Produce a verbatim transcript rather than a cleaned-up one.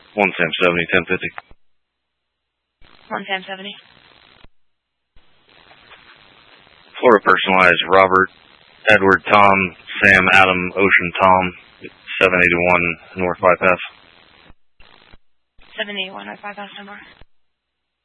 One Sam seventy, ten fifty. One Sam seventy. Florida personalized, Robert, Edward, Tom, Sam, Adam, Ocean, Tom, seven eighty-one North Bypass. seven eighty-one North Bypass number.